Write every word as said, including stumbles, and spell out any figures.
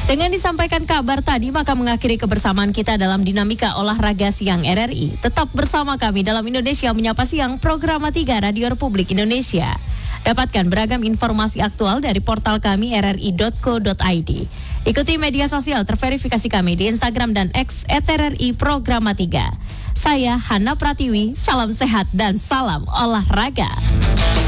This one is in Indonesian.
Dengan disampaikan kabar tadi, maka mengakhiri kebersamaan kita dalam Dinamika Olahraga Siang R R I. Tetap bersama kami dalam Indonesia Menyapa Siang, Program tiga Radio Republik Indonesia. Dapatkan beragam informasi aktual dari portal kami r r i dot co dot i d. Ikuti media sosial terverifikasi kami di Instagram dan X et r r i Programa tiga. Saya Hana Pratiwi, salam sehat dan salam olahraga.